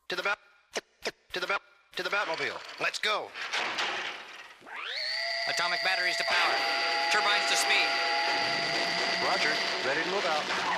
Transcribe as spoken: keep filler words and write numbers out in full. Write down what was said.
To the bat, to the bat, to the Batmobile. Let's go. Atomic batteries to power. Turbines to speed. Roger. Ready to move out.